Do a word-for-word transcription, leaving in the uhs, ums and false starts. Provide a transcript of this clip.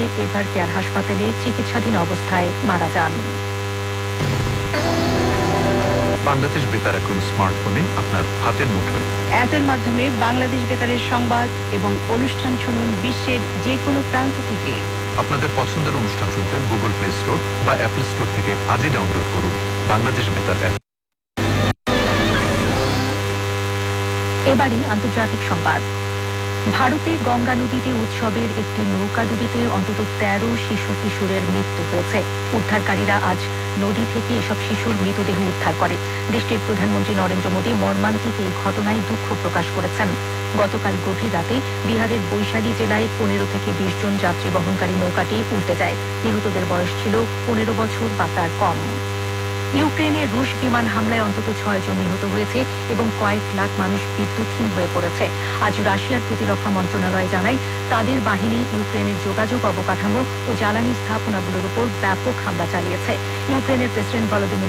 Ever care হাসপাতালে চিকিৎসাধীন অবস্থায় মারা যান। বাংলাদেশ বেতার এখন স্মার্টফোনে আপনার হাতের মুঠোয়। অ্যাপের মাধ্যমে বাংলাদেশ বেতারের সংবাদ এবং অনুষ্ঠান শুনুন বিশ্বের যে কোনো প্রান্ত থেকে। আপনাদের পছন্দের অনুষ্ঠান শুনতে গুগল প্লে স্টোর বা অ্যাপল স্টোর থেকে আজই ডাউনলোড করুন বাংলাদেশ বেতার অ্যাপ। এবারে আন্তর্জাতিক সংবাদ। ভারতে গঙ্গা নদীতে উৎসবের একটি নৌকাডুবিতে অন্তত তেরো শিশু কিশোরের মৃত্যু হয়েছে। উদ্ধারকারীরা আজ নদী থেকে এসব শিশুর মৃতদেহ উদ্ধার করে। দেশটির প্রধানমন্ত্রী নরেন্দ্র মোদী মর্মান্তিক এই ঘটনায় দুঃখ প্রকাশ করেছেন। গতকাল গভীর রাতে বিহারের বৈশালী জেলায় পনেরো থেকে বিশ জন যাত্রী বহনকারী নৌকাটি উল্টে যায়। নিহতদের বয়স ছিল পনেরো বছর বা তার কম। ইউক্রেনে রুশ বিমান হামলায় অন্তত ছয় জন নিহত হয়েছে এবং কয়েক লাখ মানুষ বিদ্যুৎহীন হয়ে পড়েছে। আজ রাশিয়ার প্রতিরক্ষা মন্ত্রণালয় জানায়, তাদের বাহিনী ইউক্রেনের যোগাযোগ অবকাঠামো ও জ্বালানি স্থাপনাগুলোর উপর ব্যাপক হামলা চালিয়েছে। ইউক্রেনের প্রেসিডেন্ট ভলোদিমির